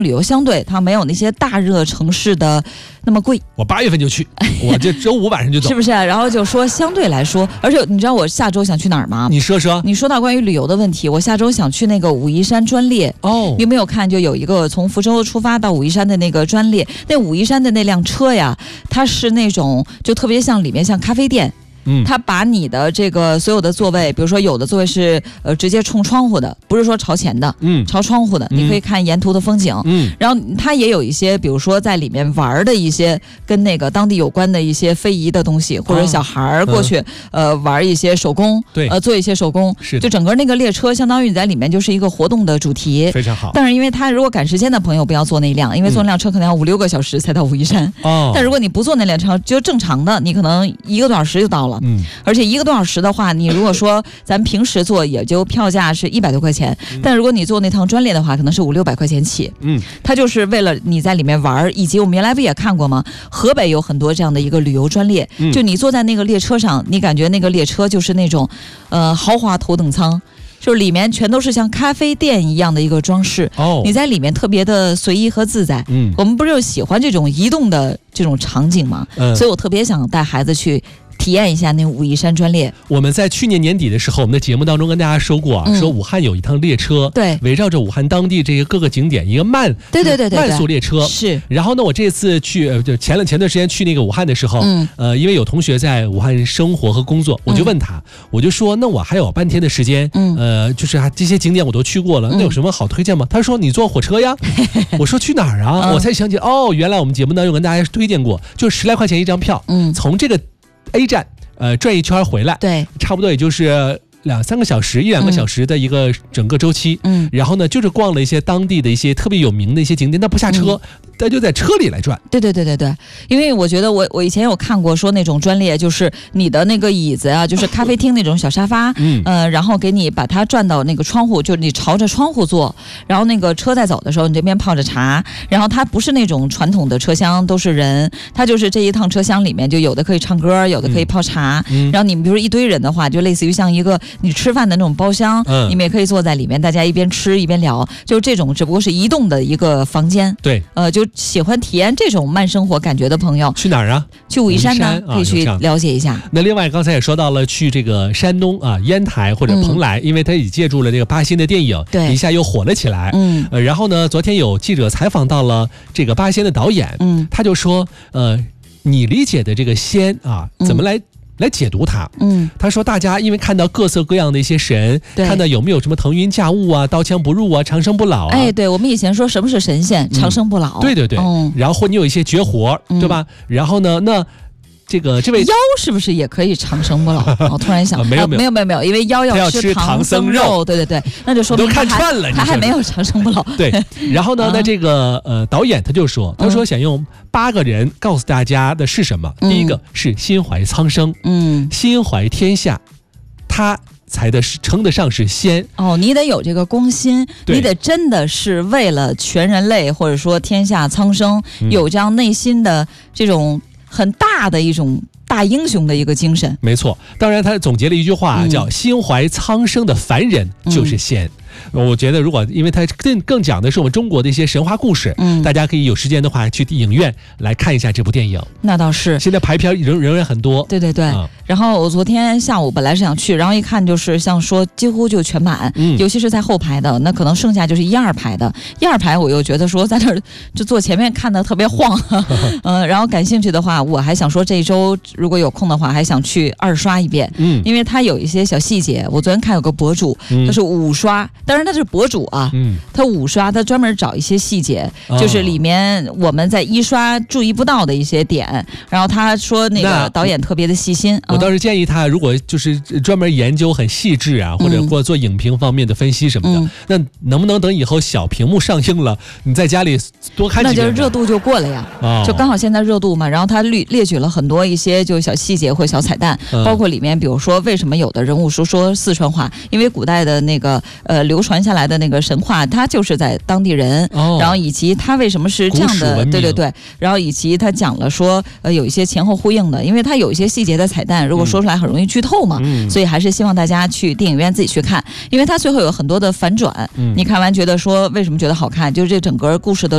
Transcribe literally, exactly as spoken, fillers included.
旅游相对它没有那些大热城市的那么贵。 我八月份就去，我这周五晚上就走， 是不是？然后就说相对来说，而且你知道我下周想去哪儿吗？ 你说说。 你说到关于旅游的问题，我下周想去那个武夷山专列。 哦， 你有没有看？就有一个从福州出发到武夷山的那个专列，那武夷山的那辆车呀，它是那种就特别像里面像咖啡店。 嗯， 他把你的这个所有的座位，比如说有的座位是呃直接冲窗户的，不是说朝前的， 嗯， 朝窗户的，你可以看沿途的风景， 嗯， 然后它也有一些，比如说在里面玩的一些跟那个当地有关的一些非遗的东西，或者小孩儿过去、嗯、呃玩一些手工， 对， 呃做一些手工， 是就整个那个列车相当于你在里面就是一个活动的主题， 非常好。 但是因为他如果赶时间的朋友不要坐那辆，因为坐那辆车可能要五六个小时才到武夷山， 哦， 但如果你不坐那辆车，就正常的，你可能一个多小时就到了， 嗯， 而且一个多小时的话，你如果说咱平时坐也就票价是一百多块钱、嗯，但如果你坐那趟专列的话，可能是五六百块钱起。 嗯， 它就是为了你在里面玩，以及我们原来不也看过吗？河北有很多这样的一个旅游专列，嗯、就你坐在那个列车上，你感觉那个列车就是那种，呃，豪华头等舱。就是里面全都是像咖啡店一样的一个装饰，哦，你在里面特别的随意和自在。嗯，我们不是就喜欢这种移动的这种场景吗？嗯，所以我特别想带孩子去体验一下那武夷山专列。 我们在去年年底的时候，我们的节目当中跟大家说过啊，嗯、说武汉有一趟列车， 对， 围绕着武汉当地这些各个景点，一个慢， 对对对对， 慢速列车是。 然后呢，我这次去，呃，就前了前段时间去那个武汉的时候，嗯，呃，因为有同学在武汉生活和工作，我就问他，嗯、我就说，那我还有半天的时间，嗯，呃，就是啊，这些景点我都去过了，那有什么好推荐吗？嗯、他说你坐火车呀。我说去哪儿啊？嗯、我才想起，哦，原来我们节目当中跟大家推荐过，就十来块钱一张票，嗯，从这个 A 站。呃，转一圈回来， 对， 差不多也就是两三个小时，一两个小时的一个整个周期。嗯，然后呢，就是逛了一些当地的一些特别有名的一些景点，但不下车，他、嗯、就在车里来转。 对对对对对，因为我觉得我我以前有看过说那种专列，就是你的那个椅子啊，就是咖啡厅那种小沙发，嗯，呃，然后给你把它转到那个窗户，就你朝着窗户坐，然后那个车在走的时候，你这边泡着茶，然后它不是那种传统的车厢都是人，它就是这一趟车厢里面就有的可以唱歌，有的可以泡茶，嗯、然后你们比如一堆人的话，就类似于像一个你吃饭的那种包厢，嗯、你们也可以坐在里面，大家一边吃一边聊，就是这种只不过是移动的一个房间。 对， 呃，就喜欢体验这种慢生活感觉的朋友， 去哪儿啊？ 去武夷山呢，可以去了解一下。啊、 那另外刚才也说到了去这个山东啊烟台或者蓬莱，嗯、因为他也借助了这个八仙的电影， 对， 一下又火了起来。嗯，呃，然后呢，昨天有记者采访到了这个八仙的导演，嗯，他就说，呃，你理解的这个仙啊，怎么来？嗯来解读它，嗯，他说大家因为看到各色各样的一些神，看到有没有什么腾云驾雾啊、刀枪不入啊、长生不老啊， 哎，对我们以前说什么是神仙，长生不老， 嗯、对对对，嗯，然后或你有一些绝活，嗯、对吧？然后呢，那。这个这位妖是不是也可以长生不老？我突然想， 没有没有没有没有，因为妖要吃唐僧肉，对对对，那就说明都看串了， 他还没有长生不老。 对，然后呢，那这个呃导演他就说，他说想用八个人告诉大家的是什么？第一个是心怀苍生，嗯，心怀天下，他。才的是称得上是仙哦，你得有这个公心，你得真的是为了全人类或者说天下苍生，嗯、有这样内心的这种很大的一种大英雄的一个精神。 没错，当然他总结了一句话，嗯、叫心怀苍生的凡人就是仙。嗯我觉得，如果因为它更更讲的是我们中国的一些神话故事，嗯，大家可以有时间的话去影院来看一下这部电影。 那倒是， 现在排片仍仍然很多。 对对对。嗯、然后我昨天下午本来是想去，然后一看就是像说几乎就全满，嗯，尤其是在后排的，那可能剩下就是一二排的。一二排我又觉得说在这儿就坐前面看的特别晃，嗯、呃，然后感兴趣的话，我还想说这一周如果有空的话，还想去二刷一遍，嗯，因为它有一些小细节。我昨天看有个博主，嗯、他是五刷。当然他是博主啊，嗯，他五刷，他专门找一些细节，哦、就是里面我们在一刷注意不到的一些点。然后他说那个导演特别的细心。 我倒是建议他，如果就是专门研究很细致啊，或者或做影评方面的分析什么的，嗯、那能不能等以后小屏幕上映了，你在家里多看几遍？ 那就是热度就过了呀，哦、就刚好现在热度嘛。然后他列列举了很多一些就小细节或小彩蛋，嗯、包括里面比如说为什么有的人物说说四川话，因为古代的那个呃流传下来的那个神话，他就是在当地人，哦、然后以及他为什么是这样的，对对对，然后以及他讲了说呃有一些前后呼应的，因为他有一些细节的彩蛋，如果说出来很容易剧透嘛，嗯、所以还是希望大家去电影院自己去看，因为他最后有很多的反转，嗯、你看完觉得说为什么觉得好看，就是这整个故事的。